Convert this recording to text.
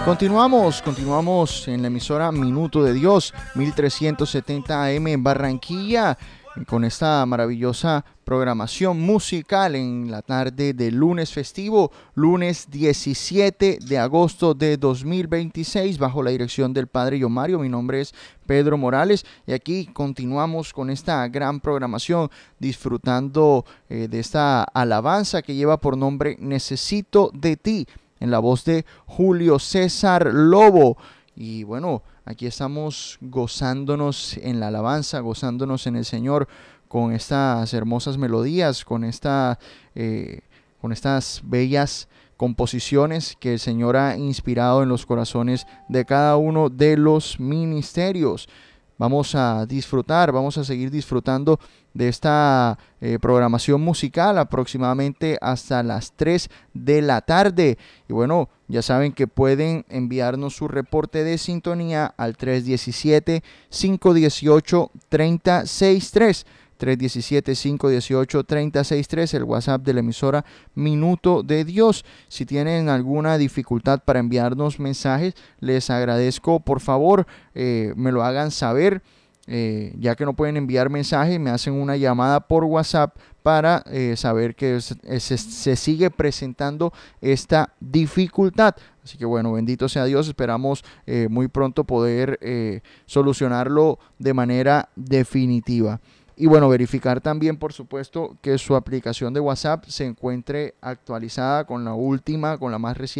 Continuamos en la emisora Minuto de Dios, 1370 AM en Barranquilla, con esta maravillosa programación musical en la tarde de lunes festivo, lunes 17 de agosto de 2026, bajo la dirección del Padre Yomario. Mi nombre es Pedro Morales y aquí continuamos con esta gran programación, disfrutando de esta alabanza que lleva por nombre Necesito de ti, en la voz de Julio César Lobo. Y bueno, aquí estamos gozándonos en la alabanza, gozándonos en el Señor con estas hermosas melodías, con estas bellas composiciones que el Señor ha inspirado en los corazones de cada uno de los ministerios. Vamos a seguir disfrutando de esta programación musical aproximadamente hasta las 3 de la tarde. Y bueno, ya saben que pueden enviarnos su reporte de sintonía al 317-518-3063. 317-518-3063, el WhatsApp de la emisora Minuto de Dios. Si tienen alguna dificultad para enviarnos mensajes, les agradezco, por favor, me lo hagan saber. Ya que no pueden enviar mensajes, me hacen una llamada por WhatsApp para saber que se sigue presentando esta dificultad. Así que bueno, bendito sea Dios, esperamos muy pronto poder solucionarlo de manera definitiva. Y bueno, verificar también, por supuesto, que su aplicación de WhatsApp se encuentre actualizada con la más reciente